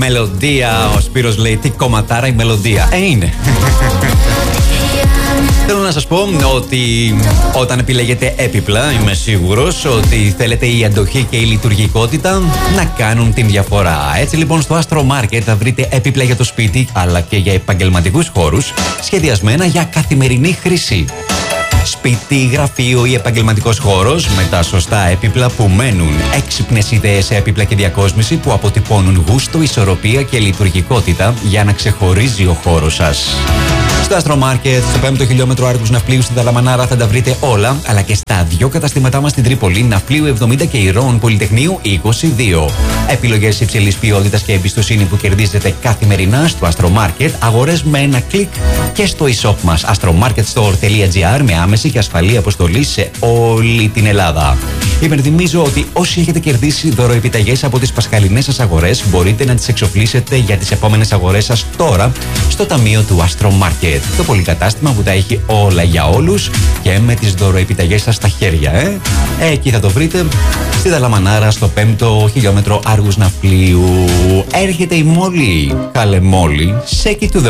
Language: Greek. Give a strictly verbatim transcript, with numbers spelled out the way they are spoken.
Μελωδία. Ο Σπύρος λέει τι κομματάρα η μελωδία. Ε, είναι. Θέλω να σας πω ότι όταν επιλέγετε έπιπλα, είμαι σίγουρος ότι θέλετε η αντοχή και η λειτουργικότητα να κάνουν την διαφορά. Έτσι λοιπόν στο Astro Market θα βρείτε έπιπλα για το σπίτι αλλά και για επαγγελματικούς χώρους σχεδιασμένα για καθημερινή χρήση. Σπίτι, γραφείο ή επαγγελματικός χώρος με τα σωστά έπιπλα που μένουν. Έξυπνες ιδέες σε έπιπλα και διακόσμηση που αποτυπώνουν γούστο, ισορροπία και λειτουργικότητα για να ξεχωρίζει ο χώρος σας. Στο Astro Market, στο πέμπτο χιλιόμετρο Άργους Ναυπλίου στην Δαλαμανάρα θα τα βρείτε όλα, αλλά και στα δύο καταστήματά μας στην Τρίπολη, Ναυπλίου εβδομήντα και Ηρώων Πολυτεχνείου είκοσι δύο. Επιλογές υψηλής ποιότητας και εμπιστοσύνη που κερδίζετε καθημερινά στο Astro Market, αγορές με ένα κλικ και στο e-shop μας astromarketstore τελεία gr με άμεση και ασφαλή αποστολή σε όλη την Ελλάδα. Υπενθυμίζω ότι όσοι έχετε κερδίσει δωροεπιταγές από τις πασχαλινές σας αγορές μπορείτε να τις εξοφλήσετε για τις επόμενες αγορές σας τώρα στο ταμείο του Astro Market. Το πολυκατάστημα που τα έχει όλα για όλους και με τις δωροεπιταγές σας στα χέρια. Ε? Εκεί θα το βρείτε στη Δαλαμανάρα στο πέμπτο χιλιόμετρο Άργους Ναυπλίου. Έρχεται η Μόλι. Καλέ Μόλι, shake it to the